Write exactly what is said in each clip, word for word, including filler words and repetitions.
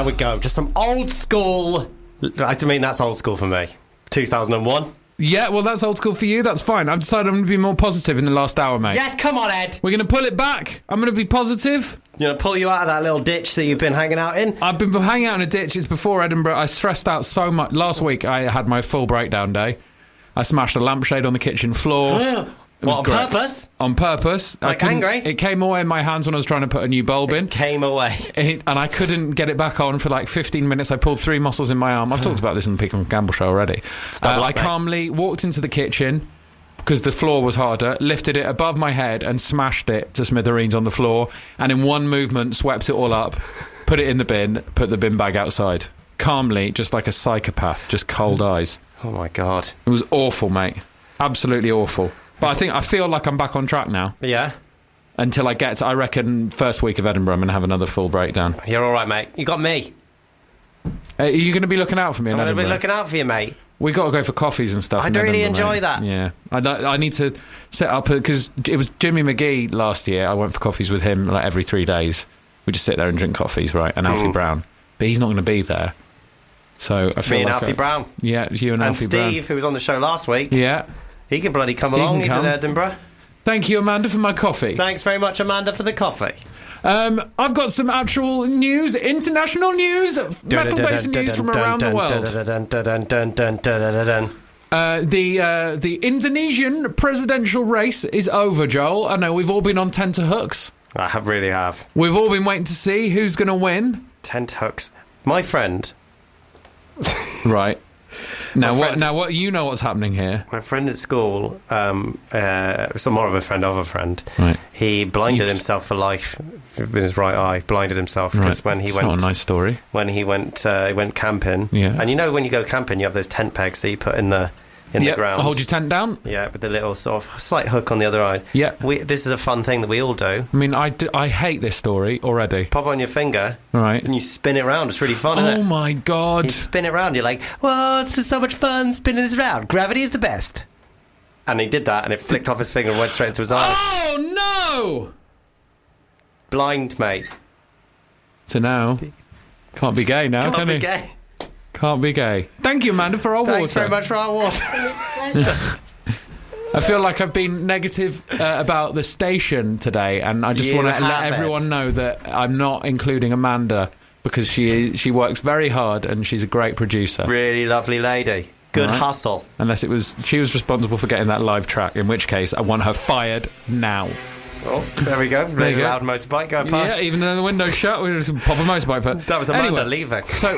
we go. Just some old school. I mean, that's old school for me. two thousand one. Yeah, well, that's old school for you. That's fine. I've decided I'm going to be more positive in the last hour, mate. Yes, come on, Ed. We're going to pull it back. I'm going to be positive. You know, pull you out of that little ditch that you've been hanging out in. I've been hanging out in a ditch. It's before Edinburgh. I stressed out so much. Last week, I had my full breakdown day. I smashed a lampshade on the kitchen floor. It was What, on great. purpose? On purpose. Like I couldn't- angry? It came away in my hands when I was trying to put a new bulb in. Came away. It, and I couldn't get it back on for like fifteen minutes. I pulled three muscles in my arm. I've talked about this in the Peak on Gamble show already. Uh, luck, I mate. calmly walked into the kitchen because the floor was harder, lifted it above my head and smashed it to smithereens on the floor, and in one movement swept it all up, put it in the bin, put the bin bag outside. Calmly, just like a psychopath, just cold eyes. Oh, my God. It was awful, mate. Absolutely awful. But I think I feel like I'm back on track now. Yeah? Until I get to, I reckon, first week of Edinburgh, I'm going to have another full breakdown. You're all right, mate. You got me. Uh, are you going to be looking out for me in I'm going to be Edinburgh? looking out for you, mate. We got to go for coffees and stuff. I in don't really Edinburgh, enjoy mate. that. Yeah, I, don't- I need to set up because it was Jimmy McGee last year. I went for coffees with him like every three days. We just sit there and drink coffees, right? And Alfie Mm. Brown, but he's not going to be there. So I feel Me and like Alfie I- Brown. Yeah, it was you and, And Alfie Steve, who was on the show last week. Brown. Yeah. He can bloody come He along. can He's come. in Edinburgh. Thank you, Amanda, for my coffee. Thanks very much, Amanda, for the coffee. Um, I've got some actual news, international news, metal-based news from around the world. world. Uh, the uh, the Indonesian presidential race is over, Joel. I know we've all been on tenterhooks. I have really have. We've all been waiting to see who's going to win. Tent hooks. My friend, Right. Now My what? friend- Now what? You know what's happening here. my friend at school, um, uh, some more of a friend of a friend, Right. he blinded You just- himself for life with his right eye. Blinded himself Right. because when he it's went, not a nice story. when he went, uh, he went camping. Yeah. And you know when you go camping, you have those tent pegs that you put in the in Yep. the ground. Hold your tent down. Yeah, with the little sort of slight hook on the other eye. Yeah. We, this is a fun thing that we all do. I mean, I, do, I hate this story already. Pop on your finger Right. and you spin it around. It's really fun, Oh isn't it? my god. You spin it around. You're like, "Whoa, it's so much fun spinning this around. Gravity is the best." And he did that, and it flicked off his finger and went straight into his eye. Oh no! Blind, mate. So now, can't be gay now, Can't can be he? gay. Can't be gay. Thank you, Amanda, for our Thanks water. very much for our water. Pleasure. I feel like I've been negative uh, about the station today, and I just You want to let have it. everyone know that I'm not including Amanda because she she works very hard and she's a great producer. Really lovely lady. Good Right. hustle. Unless it was she was responsible for getting that live track, in which case I want her fired now. Oh, there we go. you Really go. loud motorbike going past. Yeah, even though the window's shut, we just pop a motorbike. But That was Amanda anyway, leaving. So.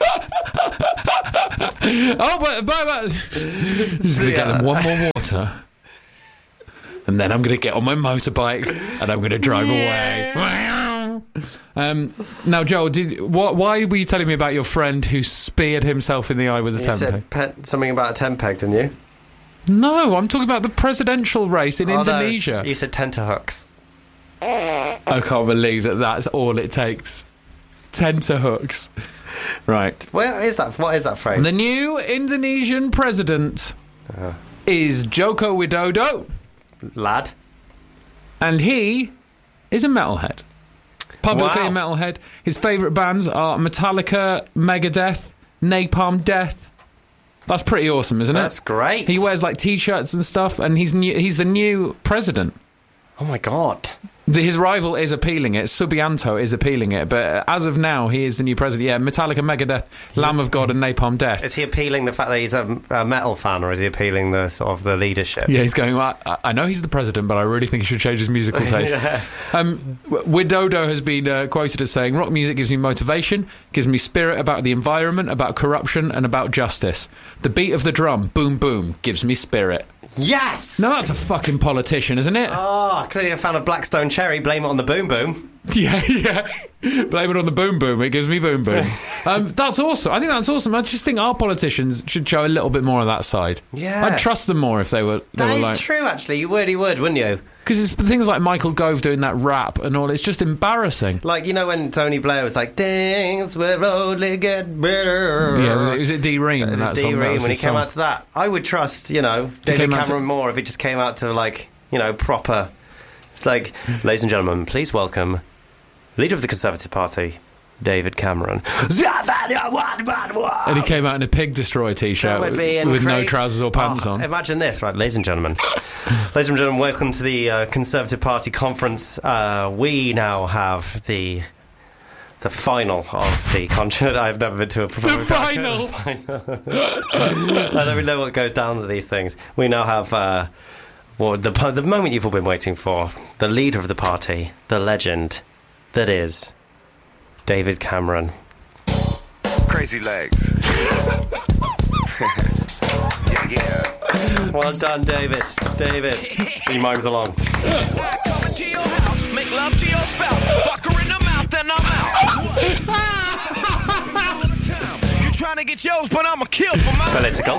oh, but, but, but I'm just going to get them one more water. And then I'm going to get on my motorbike and I'm going to drive away. Um, now, Joel, did, what, why were you telling me about your friend who speared himself in the eye with a You tent peg? said pet, something about a tent peg, didn't you? No, I'm talking about the presidential race in Oh, no. Indonesia. You said tenterhooks. I can't believe that that's all it takes. Tenterhooks. Right. Where is that? What is that phrase? The new Indonesian president Uh. is Joko Widodo, Lad. and he is a metalhead. Publicly Wow. a metalhead. His favourite bands are Metallica, Megadeth, Napalm Death. That's pretty awesome, isn't it? That's great. He wears like t-shirts and stuff, and he's new, he's the new president. Oh my god. The, his rival is appealing it. Subianto is appealing it, but as of now, he is the new president. Yeah, Metallica, Megadeth, Lamb of God, and Napalm Death. Is he appealing the fact that he's a, a metal fan, or is he appealing the sort of the leadership? Yeah, he's going, well, I, I know he's the president, but I really think he should change his musical tastes. Yeah. um, Widodo has been uh, quoted as saying, rock music gives me motivation, gives me spirit about the environment, about corruption, and about justice. The beat of the drum, boom, boom, gives me spirit. Yes! Now that's a fucking politician, isn't it? Oh, clearly a fan of Blackstone Cherry. Blame it on the boom boom. Yeah, yeah. Blame it on the boom boom. It gives me boom boom. um, that's awesome. I think that's awesome. I just think our politicians should show a little bit more of that side. Yeah. I'd trust them more if they were. They That were is like, true, actually. You would, you would, wouldn't you? because it's things like Michael Gove doing that rap and all. It's just embarrassing. Like, you know when Tony Blair was like, things will only get better. Yeah, it was it D Ream It in was that D song. That Ream was when he his came song. out to that. I would trust, you know, he David came out to- Cameron more if he just came out to, like, you know, proper. It's like, ladies and gentlemen, please welcome leader of the Conservative Party, David Cameron. And he came out in a Pig Destroyer t-shirt That would be with no crazy- trousers or pants Oh, on. Imagine this, right, ladies and gentlemen. Ladies and gentlemen, welcome to the uh, Conservative Party conference. Uh, we now have the the final of the concert. I've never been to a The final. I don't really know what goes down to these things. We now have uh, well, the the moment you've all been waiting for. The leader of the party, the legend that is David Cameron. Crazy legs. yeah, yeah. Well done, David. David, he mimes along. Coming to your house, make love to your spouse, fuck her in the mouth, then I'm out. You trying to get yours, but I'ma kill for mine. Political.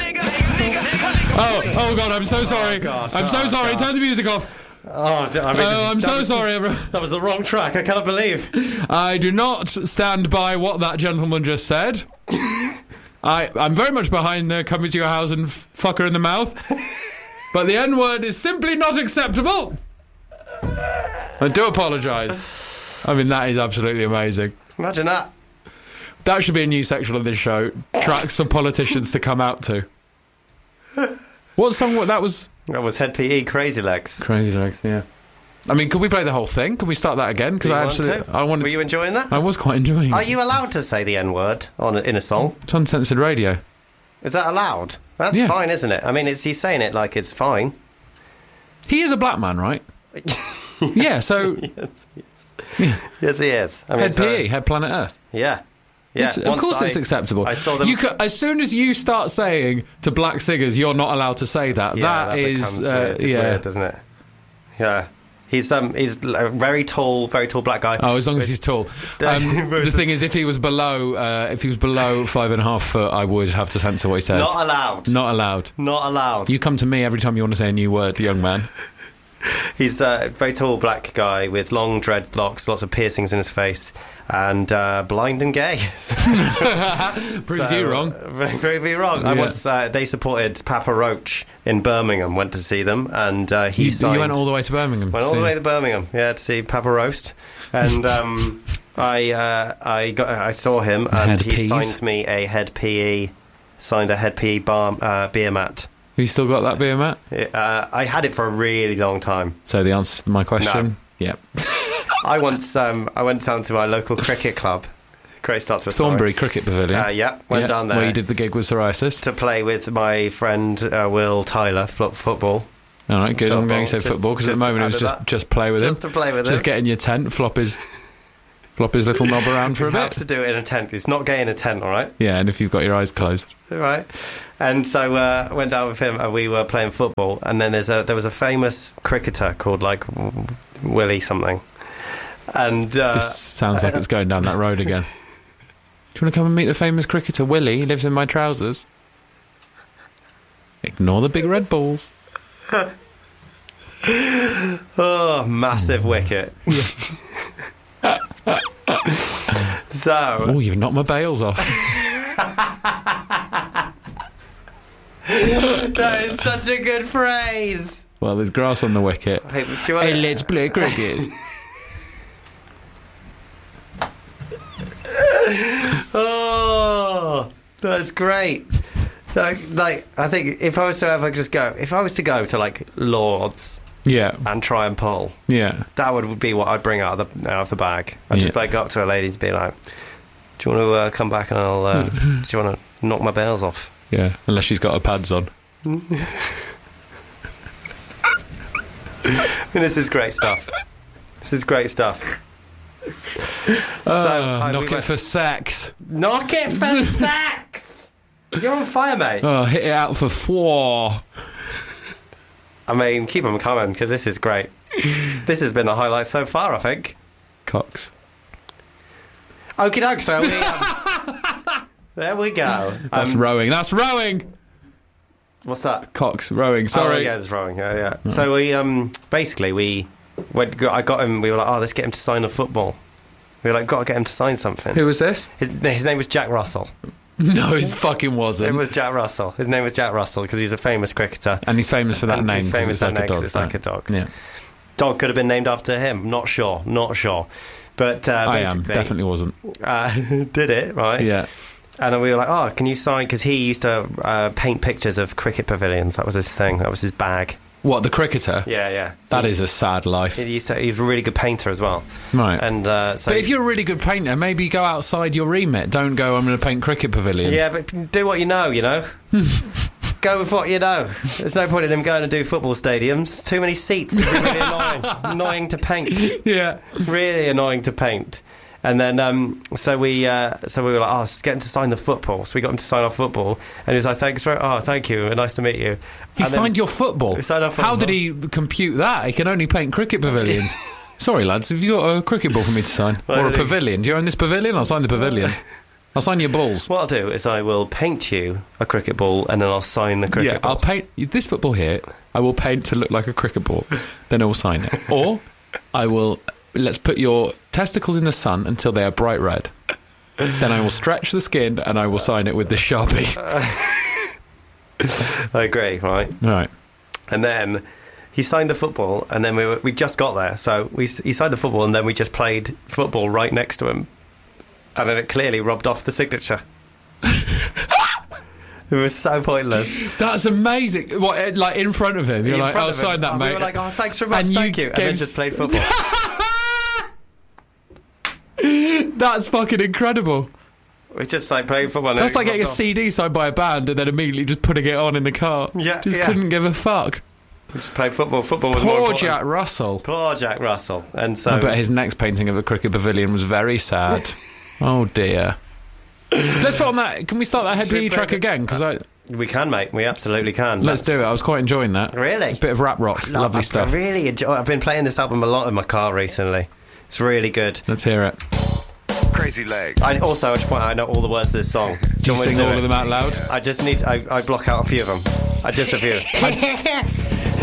Oh, oh God, I'm so sorry. Oh, God. I'm so Oh, sorry. God. Turn the music off. Oh, I mean, Oh, I'm that so was- sorry, everyone. That was the wrong track. I cannot believe. I do not stand by what that gentleman just said. I, I'm very much behind the coming to your house and f- fuck her in the mouth. But the N-word is simply not acceptable. I do apologise. I mean, that is absolutely amazing. Imagine that. That should be a new section of this show. Tracks for politicians to come out to. What song? What that was? That was Head P E, Crazy Legs. Crazy Legs. Yeah. I mean, could we play the whole thing? Can we start that again? Because Do you I want absolutely, to? I wanted. Were you enjoying that? I was quite enjoying. Are it. you allowed to say the N-word on in a song? It's uncensored radio. Is that allowed? That's Yeah. fine, isn't it? I mean, it's, he's saying it like it's fine. He is a black man, right? Yeah. So Yes, he is. I mean, head so- P E, head Planet Earth. Yeah. Yeah. It's- of once course, I- it's acceptable. I saw them. You could, as soon as you start saying to black singers, "You're not allowed to say that." Yeah, that that is, becomes uh, weird, yeah. weird, doesn't it? Yeah. He's um he's a very tall, very tall black guy. Oh, as long as he's tall. Um, With- the thing is, if he was below, uh, if he was below five and a half foot, I would have to censor what he says. Not allowed. Not allowed. Not allowed. You come to me every time you want to say a new word, young man. He's a very tall black guy with long dreadlocks, lots of piercings in his face, and uh, blind and gay. Proves you wrong. Very, very, very wrong. I Yeah. once uh, they supported Papa Roach in Birmingham. Went to see them, and uh, he You, signed. you went all the way to Birmingham. Went all the See. way to Birmingham, yeah, to see Papa Roast, and um, I uh, I got I saw him, and Head he peas. signed me a Head P E, signed a Head P E bar, uh, beer mat. Have you still got that beer, Matt? Uh, I had it for a really long time. So the answer to my question? No. Yep. I once um, I went down to my local cricket club. Great start to a story. Thornbury Cricket Pavilion. Uh, yeah, went Yeah, down there where you did the gig with psoriasis. to play with my friend uh, Will Tyler, flo- football. All right, good. I'm Football, glad you said just- football because at just the moment it added was just that. just play with Just him, to play with just him. get in your tent, flop his flop his little knob around for a You have bit. to do it in a tent. It's not gay in a tent, all right? Yeah, and if you've got your eyes closed. All right. And so uh, I went down with him, and we were playing football. And then there's a there was a famous cricketer called like W- Willie something. And uh, This sounds like it's going down that road again. Do you want to come and meet the famous cricketer Willie? He lives in my trousers. Ignore the big red balls. oh, massive wicket. So Oh, you've knocked my bails off. that is such a good phrase. Well, there's grass on the wicket. Hey, do you want Hey, let's play cricket. Oh, that's great. Like, like, I think if I was to ever just go, if I was to go to like Lords Yeah, and try and pull, yeah. that would be what I'd bring out of the out of the bag. I'd just Yeah. like go up to a lady and be like, "Do you want to uh, come back and I'll? Uh, do you want to knock my bails off?" Yeah, unless she's got her pads on. And this is great stuff. This is great stuff. Uh, I- knock we it went- for sex. knock it for sex. You're on fire, mate. Oh, hit it out for four. I mean, keep them coming because this is great. This has been the highlight so far, I think. Cox. Okie doke, so we, um, there we go. That's Um, rowing. That's rowing. what's that? Cox rowing. Oh, Sorry. yeah, it's wrong. Yeah, yeah. So we um basically we went. Got, I got him. We were like, oh, let's get him to sign a football. We were like, got to get him to sign something. Who was this? His, his name was Jack Russell. No, it fucking It wasn't. was Jack Russell. His name was Jack Russell because he's a famous cricketer. And he's famous for that And name. he's 'cause famous it's for like that a name 'cause dog. it's like right. a dog. Yeah. Dog could have been named after him. Not sure. Not sure. But uh, I am. basically, Definitely wasn't. uh, did it right? Yeah. And then we were like, oh, can you sign? Because he used to uh, paint pictures of cricket pavilions. That was his thing. That was his bag. What, the cricketer? Yeah, yeah. That is a sad life. He, used to, he was a really good painter as well. Right. And uh, so But if you're a really good painter, maybe go outside your remit. Don't go, I'm going to paint cricket pavilions. yeah, but do what you know, you know? Go with what you know. There's no point in him going to do football stadiums. Too many seats. It'd be really annoying. Annoying to paint. Yeah. Really annoying to paint. And then, um, so we, uh, so we were like, oh, get him to sign the football. So we got him to sign our football, and he was like, "Thanks for, oh, thank you, nice to meet you." He And signed then, your football. He signed our How football. did he compute that? He can only paint cricket pavilions. Sorry, lads, have you got a cricket ball for me to sign? Well, or a he- pavilion? Do you own this pavilion? I'll sign the pavilion. I'll sign your balls. What I'll do is I will paint you a cricket ball, and then I'll sign the cricket Yeah, ball. I'll paint this football here. I will paint to look like a cricket ball. Then I will sign it. Or I will let's put your testicles in the sun until they are bright red. Then I will stretch the skin and I will sign it with the Sharpie. I agree, right? Right. And then he signed the football, and then we were, we just got there, so we he signed the football, and then we just played football right next to him, and then it clearly rubbed off the signature. It was so pointless. That's amazing. What, like in front of him? You're In like, front I'll of him, sign that, and mate. We were like, oh, thanks very much, And you thank you. And then gave just s- played football. That's fucking incredible. We just like played football. and That's it like getting a rubbed off. C D signed by a band and then immediately just putting it on in the car. Yeah, Just yeah. couldn't give a fuck. We just played football. Football was more Poor important. Jack Russell. Poor Jack Russell. And so I bet his next painting of a cricket pavilion was very sad. Oh dear. Let's put on that. Can we start that head Should we P E play track the- again? Because I we can, mate. We absolutely can. let's That's- do it. I was quite enjoying that. Really? A bit of rap rock. Love- Lovely I stuff. really enjoy. I've been playing this album a lot in my car recently. It's really good. Let's hear it. Crazy legs. I also, I should point out, I know all the words to this song. Do you want me to sing do all it? of them out loud? I just need. I, I block out a few of them. I just a few.